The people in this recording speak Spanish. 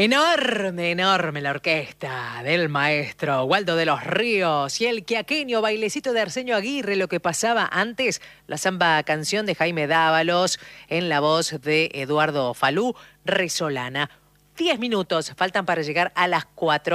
Enorme, enorme la orquesta del maestro Waldo de los Ríos y el quiaqueño bailecito de Arsenio Aguirre, lo que pasaba antes, la samba canción de Jaime Dávalos en la voz de Eduardo Falú, Resolana. 10 minutos faltan para llegar a las 4.